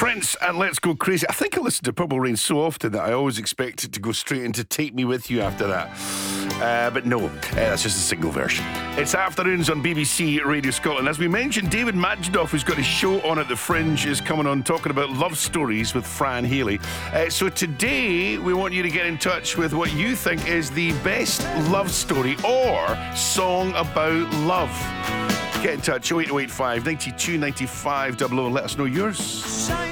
Prince and Let's Go Crazy. I think I listen to Purple Rain so often that I always expect it to go straight into Take Me With You after that. But no, that's just a single version. It's Afternoons on BBC Radio Scotland. As we mentioned, David Majdoff, who's got his show on at the Fringe, is coming on talking about love stories with Fran Healy. So today we want you to get in touch with what you think is the best love story or song about love. Get in touch, 08085 92 95 00. Let us know yours.